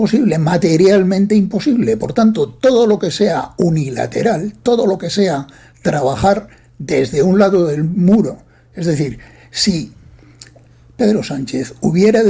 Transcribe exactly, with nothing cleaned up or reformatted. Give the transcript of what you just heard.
posible, materialmente imposible. Por tanto, todo lo que sea unilateral, todo lo que sea trabajar desde un lado del muro, es decir, si Pedro Sánchez hubiera